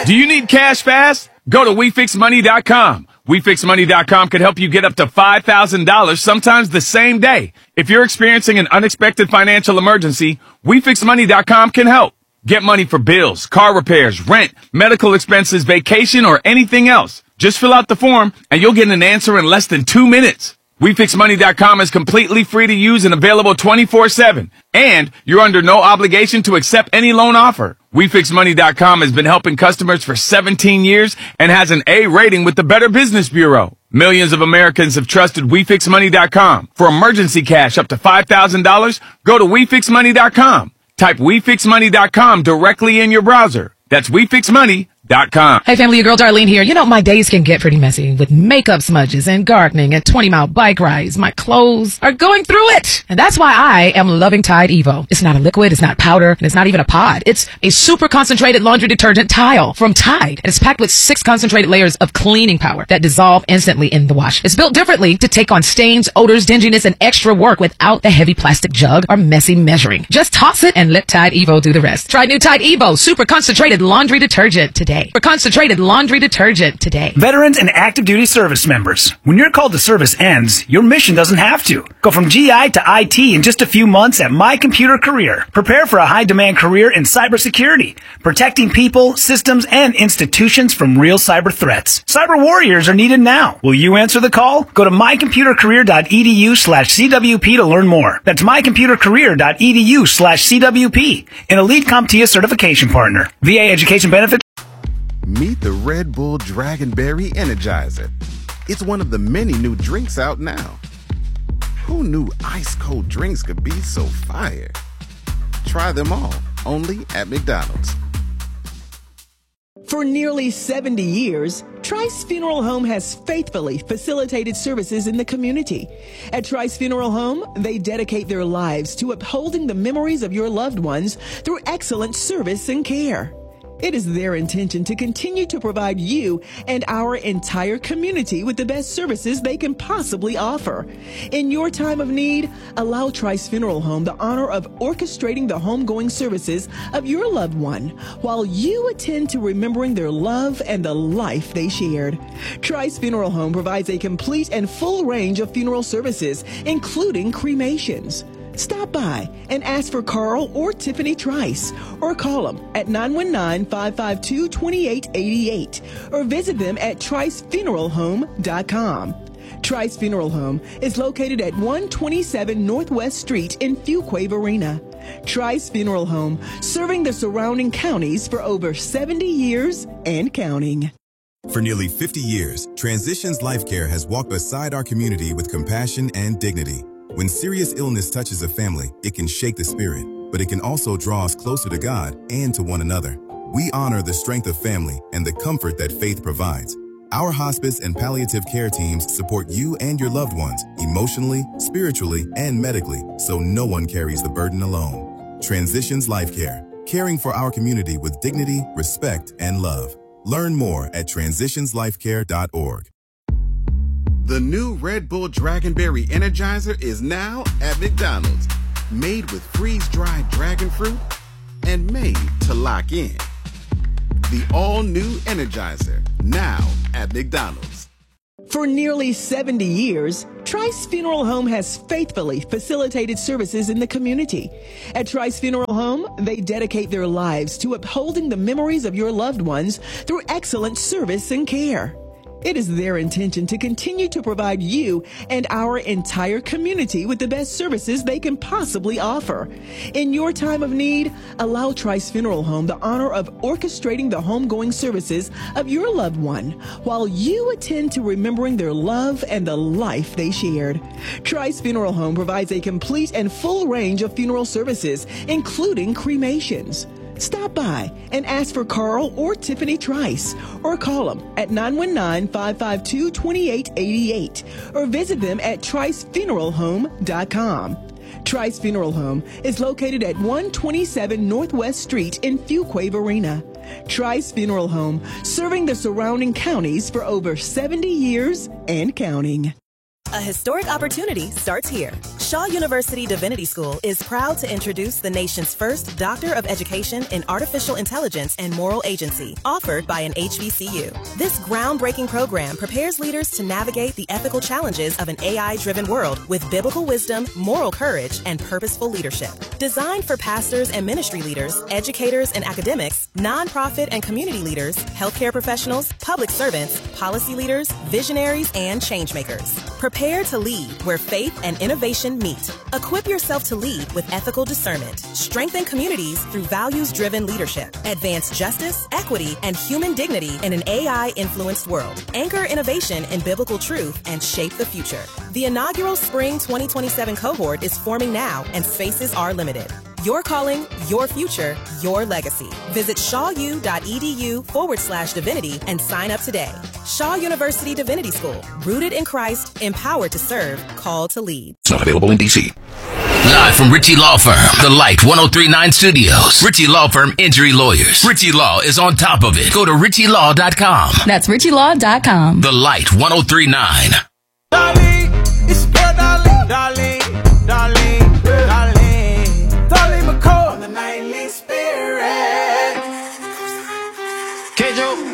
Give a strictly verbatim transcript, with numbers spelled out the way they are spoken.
Do you need cash fast? Go to we fix money dot com. we fix money dot com can help you get up to five thousand dollars, sometimes the same day. If you're experiencing an unexpected financial emergency, we fix money dot com can help. Get money for bills, car repairs, rent, medical expenses, vacation, or anything else. Just fill out the form, and you'll get an answer in less than two minutes. we fix money dot com is completely free to use and available twenty-four seven. And you're under no obligation to accept any loan offer. we fix money dot com has been helping customers for seventeen years and has an A rating with the Better Business Bureau. Millions of Americans have trusted we fix money dot com. For emergency cash up to five thousand dollars, go to we fix money dot com. Type we fix money dot com directly in your browser. That's we fix money dot com. Hey family, your girl Darlene here. You know, my days can get pretty messy with makeup smudges and gardening and twenty mile bike rides. My clothes are going through it. And that's why I am loving Tide Evo. It's not a liquid, it's not powder, and it's not even a pod. It's a super concentrated laundry detergent tile from Tide. And it's packed with six concentrated layers of cleaning power that dissolve instantly in the wash. It's built differently to take on stains, odors, dinginess, and extra work without the heavy plastic jug or messy measuring. Just toss it and let Tide Evo do the rest. Try new Tide Evo super concentrated laundry detergent today. For concentrated laundry detergent today. Veterans and active duty service members, when your call to service ends, your mission doesn't have to. Go from G I to I T in just a few months at My Computer Career. Prepare for a high-demand career in cybersecurity, protecting people, systems, and institutions from real cyber threats. Cyber warriors are needed now. Will you answer the call? Go to my computer career dot e d u slash c w p to learn more. That's my computer career dot e d u slash c w p, an elite CompTIA certification partner. V A education benefits. Meet the Red Bull Dragonberry Energizer. It's one of the many new drinks out now. Who knew ice-cold drinks could be so fire? Try them all, only at McDonald's. For nearly seventy years, Trice Funeral Home has faithfully facilitated services in the community. At Trice Funeral Home, they dedicate their lives to upholding the memories of your loved ones through excellent service and care. It is their intention to continue to provide you and our entire community with the best services they can possibly offer. In your time of need, allow Trice Funeral Home the honor of orchestrating the homegoing services of your loved one while you attend to remembering their love and the life they shared. Trice Funeral Home provides a complete and full range of funeral services, including cremations. Stop by and ask for Carl or Tiffany Trice, or call them at nine one nine, five five two, two eight eight eight, or visit them at trice funeral home dot com. Trice Funeral Home is located at one twenty-seven Northwest Street in Fuquay-Varina. Trice Funeral Home, serving the surrounding counties for over seventy years and counting. For nearly fifty years, Transitions Life Care has walked beside our community with compassion and dignity. When serious illness touches a family, it can shake the spirit, but it can also draw us closer to God and to one another. We honor the strength of family and the comfort that faith provides. Our hospice and palliative care teams support you and your loved ones emotionally, spiritually, and medically, so no one carries the burden alone. Transitions Life Care, caring for our community with dignity, respect, and love. Learn more at transitions life care dot org. The new Red Bull Dragonberry Energizer is now at McDonald's. Made with freeze-dried dragon fruit and made to lock in. The all-new Energizer, now at McDonald's. For nearly seventy years, Trice Funeral Home has faithfully facilitated services in the community. At Trice Funeral Home, they dedicate their lives to upholding the memories of your loved ones through excellent service and care. It is their intention to continue to provide you and our entire community with the best services they can possibly offer. In your time of need, allow Trice Funeral Home the honor of orchestrating the homegoing services of your loved one while you attend to remembering their love and the life they shared. Trice Funeral Home provides a complete and full range of funeral services, including cremations. Stop by and ask for Carl or Tiffany Trice, or call them at nine one nine, five five two, two eight eight eight, or visit them at trice funeral home dot com. Trice Funeral Home is located at one twenty-seven Northwest Street in Fuquay-Varina. Trice Funeral Home, serving the surrounding counties for over seventy years and counting. A historic opportunity starts here. Shaw University Divinity School is proud to introduce the nation's first Doctor of Education in Artificial Intelligence and Moral Agency, offered by an H B C U. This groundbreaking program prepares leaders to navigate the ethical challenges of an A I-driven world with biblical wisdom, moral courage, and purposeful leadership. Designed for pastors and ministry leaders, educators and academics, nonprofit and community leaders, healthcare professionals, public servants, policy leaders, visionaries, and changemakers. Prepare to lead where faith and innovation meet. Equip yourself to lead with ethical discernment. Strengthen communities through values-driven leadership. Advance justice, equity, and human dignity in an A I-influenced world. Anchor innovation in biblical truth and shape the future. The inaugural Spring twenty twenty-seven cohort is forming now, and spaces are limited. Your calling, your future, your legacy. Visit shawu.edu forward slash divinity and sign up today. Shaw University Divinity School. Rooted in Christ, empowered to serve, called to lead. It's not available in D C. Live from Ritchie Law Firm, the Light ten thirty-nine Studios. Ritchie Law Firm Injury Lawyers. Ritchie Law is on top of it. Go to ritchie law dot com. That's ritchie law dot com. The Light ten thirty-nine. Darling, it's your darling, darling, darling, darling, darling McCall on the nightly spirit. K. Joe.